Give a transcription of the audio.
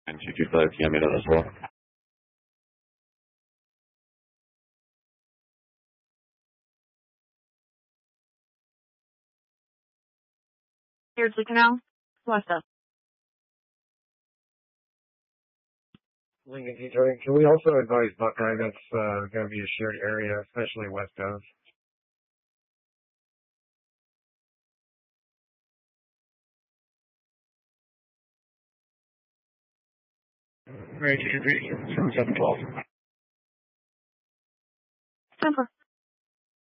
And 225 Yamino as well. Beardsley Canal, Westa. Lincoln Detroit. Can we also advise Buckeye that's going to be a shared area, especially West Coast? Mary 223 from 712. 10-4.